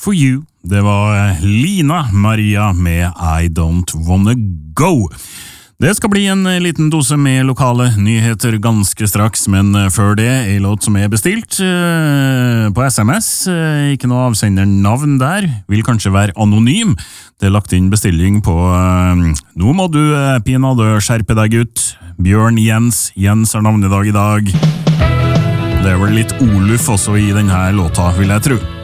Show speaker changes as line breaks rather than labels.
for you. Det var Lina Maria med I Don't Wanna Go. Det skal bli en liten dose med lokale nyheter ganske straks, men før det, en låt som er bestilt på SMS. Ikke noe avsendernavn der, vil kanskje være anonym. Det er lagt inn bestilling på nå må du pinadø skjerpe deg ut. Bjørn Jens har navnedag i dag. Det er vel litt Oluf også i denne låta, vil jeg tro.